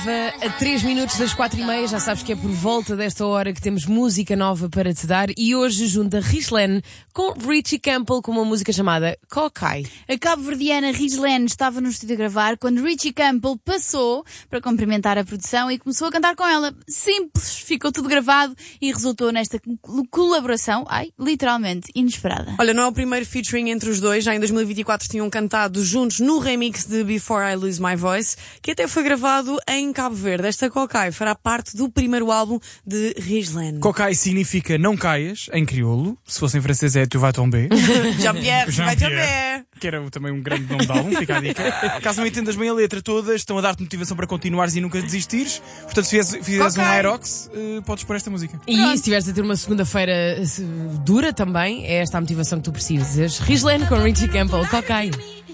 A 3 minutos das 4h30, já sabes que é por volta desta hora que temos música nova para te dar e hoje junta Rizlen com Richie Campbell com uma música chamada Cockeye. A cabo-verdiana Rizlen estava no estúdio a gravar quando Richie Campbell passou para cumprimentar a produção e começou a cantar com ela. Simples, ficou tudo gravado e resultou nesta colaboração, literalmente inesperada. Olha, não é o primeiro featuring entre os dois, já em 2024 tinham cantado juntos no remix de Before I Lose My Voice, que até foi gravado em Cabo Verde. Esta Cockeye fará parte do primeiro álbum de Rizlen. Cockeye significa não caias, em crioulo. Se fosse em francês é tu vai tomber. Jean-Pierre, vai tomber. Que era também um grande nome de álbum, fica a dica. Caso não entendas bem a letra toda, estão a dar-te motivação para continuares e nunca desistires. Portanto, se fizeres um Aerox, podes pôr esta música. E se estiveres a ter uma segunda-feira dura também, é esta a motivação que tu precisas. Rizlen com Richie Campbell, Cockeye.